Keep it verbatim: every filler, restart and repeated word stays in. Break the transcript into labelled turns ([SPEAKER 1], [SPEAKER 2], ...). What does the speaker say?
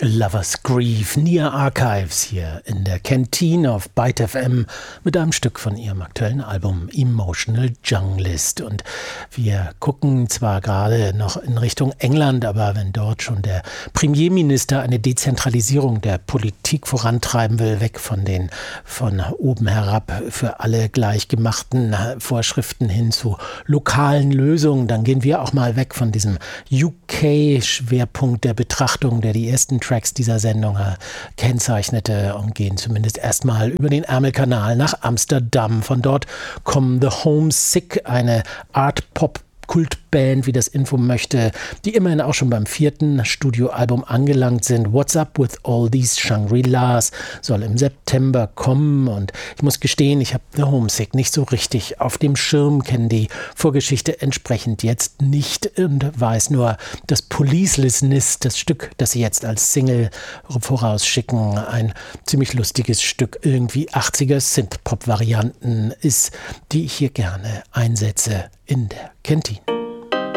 [SPEAKER 1] Lovers Grief, Nia Archives hier in der Kantine auf Byte F M mit einem Stück von ihrem aktuellen Album Emotional Junglist. Und wir gucken zwar gerade noch in Richtung England, aber wenn dort schon der Premierminister eine Dezentralisierung der Politik vorantreiben will, weg von den von oben herab für alle gleich gemachten Vorschriften hin zu lokalen Lösungen, dann gehen wir auch mal weg von diesem U K-Schwerpunkt der Betrachtung, der die ersten Tracks dieser Sendung kennzeichnete, und gehen zumindest erstmal über den Ärmelkanal nach Amsterdam. Von dort kommen The Homesick, eine Art-Pop Kultband, wie das Info möchte, die immerhin auch schon beim vierten Studioalbum angelangt sind. What's Up With All These Shangri-Las soll im September kommen, und ich muss gestehen, ich habe The Homesick nicht so richtig auf dem Schirm, kenne die Vorgeschichte entsprechend jetzt nicht und weiß nur, dass Policelessness, das Stück, das sie jetzt als Single vorausschicken, ein ziemlich lustiges Stück, irgendwie achtziger Synth-Pop-Varianten ist, die ich hier gerne einsetze in der Kantine.